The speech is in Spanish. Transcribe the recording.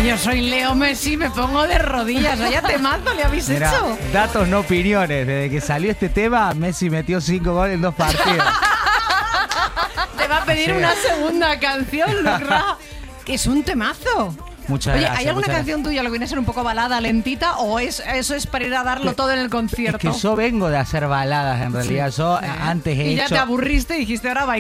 yo soy Leo Messi, me pongo de rodillas. Vaya temazo le habéis hecho. Datos, no opiniones. Desde que salió este tema, Messi metió 5 goles en 2 partidos. Te va a pedir una segunda canción, Lucra. Que es un temazo. Muchas Oye, gracias. ¿hay alguna canción tuya que viene a ser un poco balada, lentita, o eso es para ir a darlo todo en el concierto? Es que yo vengo de hacer baladas, en realidad. Yo antes he y hecho... ya te aburriste y dijiste, ahora